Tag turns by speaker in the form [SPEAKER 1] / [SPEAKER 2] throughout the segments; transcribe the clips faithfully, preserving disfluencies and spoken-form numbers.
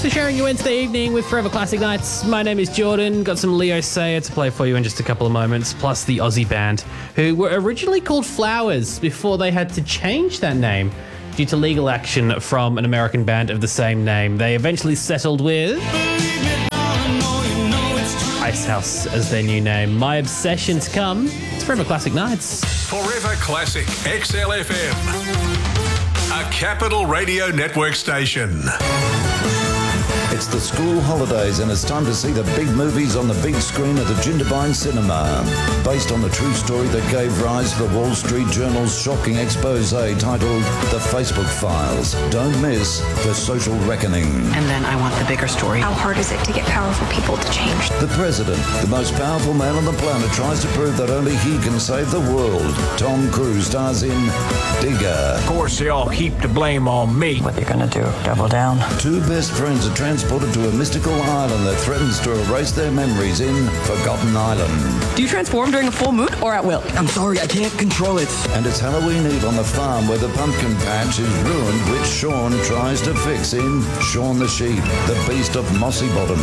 [SPEAKER 1] for sharing your Wednesday evening with Forever Classic Nights. My name is Jordan. Got some Leo Sayer to play for you in just a couple of moments, plus the Aussie band, who were originally called Flowers before they had to change that name due to legal action from an American band of the same name. They eventually settled with Icehouse as their new name. My obsession to come. It's Forever Classic Nights.
[SPEAKER 2] Forever Classic X L F M, a Capital Radio Network station.
[SPEAKER 3] It's the school holidays and it's time to see the big movies on the big screen at the Jindabyne Cinema. Based on the true story that gave rise to the Wall Street Journal's shocking expose titled The Facebook Files. Don't miss The Social Reckoning.
[SPEAKER 4] And then I want the bigger story.
[SPEAKER 5] How hard is it to get powerful people to change?
[SPEAKER 3] The President, the most powerful man on the planet, tries to prove that only he can save the world. Tom Cruise stars in Digger.
[SPEAKER 6] Of course, they all heap the blame on me.
[SPEAKER 4] What you gonna do? Double down?
[SPEAKER 3] Two best friends are transported to a mystical island that threatens to erase their memories in Forgotten Island.
[SPEAKER 4] Do you transform during a full moon or at will?
[SPEAKER 7] I'm sorry, I can't control it.
[SPEAKER 3] And it's Halloween Eve on the farm where the pumpkin patch is ruined, which Sean tries to fix in Shaun the Sheep, the Beast of Mossy Bottom.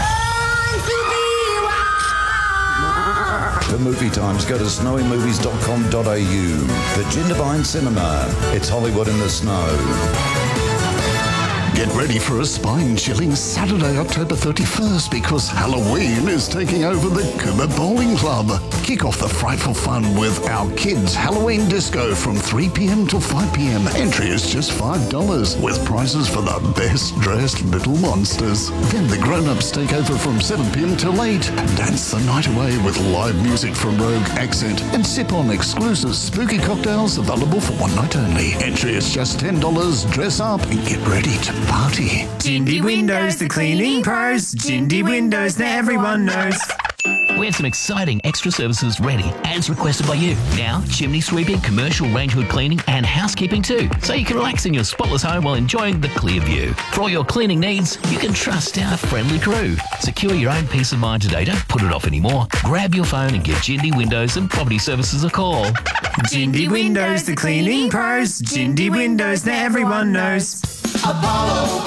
[SPEAKER 3] For movie times, go to snowy movies dot com dot a u. The Jindabyne Cinema. It's Hollywood in the snow.
[SPEAKER 8] Get ready for a spine-chilling Saturday, October thirty-first, because Halloween is taking over the Cooma Bowling Club. Kick off the frightful fun with our kids' Halloween disco from three p.m. till five p.m. Entry is just five dollars, with prizes for the best-dressed little monsters. Then the grown-ups take over from seven p.m. till eight. Dance the night away with live music from Rogue Accent and sip on exclusive spooky cocktails available for one night only. Entry is just ten dollars. Dress up and get ready to party.
[SPEAKER 9] Jindy Windows, the cleaning pros. Jindy Windows, now everyone knows.
[SPEAKER 10] We have some exciting extra services ready, as requested by you. Now, chimney sweeping, commercial range hood cleaning, and housekeeping too, so you can relax in your spotless home while enjoying the clear view. For all your cleaning needs, you can trust our friendly crew. Secure your own peace of mind today. Don't put it off anymore. Grab your phone and give Jindy Windows and Property Services a call.
[SPEAKER 9] Jindy Windows, the cleaning pros. Jindy Windows, now everyone knows.
[SPEAKER 11] Apollo,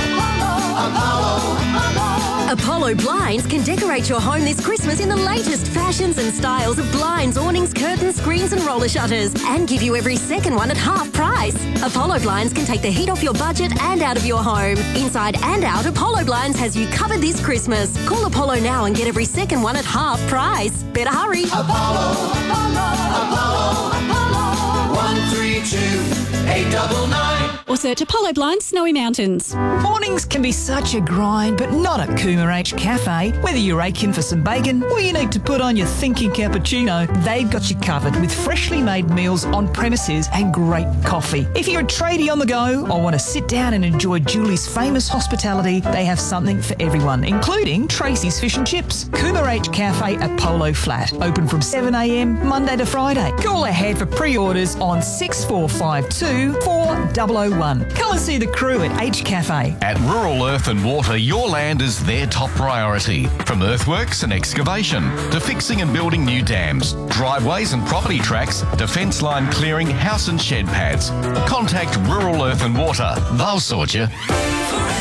[SPEAKER 11] Apollo, Apollo.
[SPEAKER 12] Apollo Blinds can decorate your home this Christmas in the latest fashions and styles of blinds, awnings, curtains, screens and roller shutters, and give you every second one at half price. Apollo Blinds can take the heat off your budget and out of your home. Inside and out, Apollo Blinds has you covered this Christmas. Call Apollo now and get every second one at half price. Better hurry.
[SPEAKER 11] Apollo, Apollo, Apollo, Apollo, one three two eight nine nine.
[SPEAKER 13] Or search Apollo Blinds Snowy Mountains.
[SPEAKER 14] Mornings can be such a grind, but not at Cooma H Cafe. Whether you're aching for some bacon or you need to put on your thinking cappuccino, they've got you covered with freshly made meals on premises and great coffee. If you're a tradie on the go or want to sit down and enjoy Julie's famous hospitality, they have something for everyone, including Tracy's Fish and Chips. Cooma H Cafe at Polo Flat, open from seven a.m. Monday to Friday. Call ahead for pre-orders on six four five two four zero zero one. Come and see the crew at H Cafe.
[SPEAKER 15] At Rural Earth and Water, your land is their top priority. From earthworks and excavation to fixing and building new dams, driveways and property tracks, to fence line clearing, house and shed pads. Contact Rural Earth and Water. They'll sort you.